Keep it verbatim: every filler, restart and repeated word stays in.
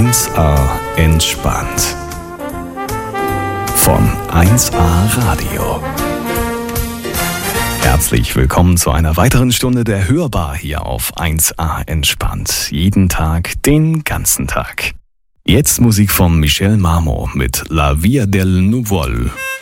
eins a entspannt. Von eins a Radio. Herzlich willkommen zu einer weiteren Stunde der Hörbar hier auf eins a entspannt. Jeden Tag, den ganzen Tag. Jetzt Musik von Michel Marmot mit La Via del Nuvol.